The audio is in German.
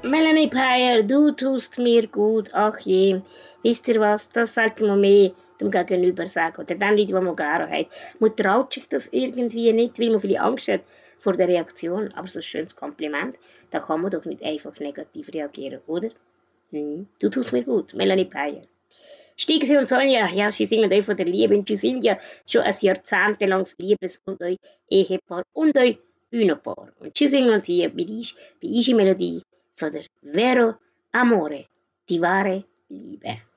Melanie Peyer, du tust mir gut, ach je. Wisst ihr was, das sollte man mehr dem Gegenüber sagen. Oder den Leuten, die man gerne hat. Man traut sich das irgendwie nicht, weil man vielleicht Angst hat vor der Reaktion. Aber so ein schönes Kompliment, da kann man doch nicht einfach negativ reagieren, oder? Du tust mir gut, Melanie Peyer. Stiegsi und Sonja, ja, sie singen euch von der Liebe und sie sind ja schon ein jahrzehntelanges Liebes- und euch Ehepaar und euch Bühnenpaar. Und sie singen uns hier bei Easy Melodie von der Vero Amore, die wahre Liebe.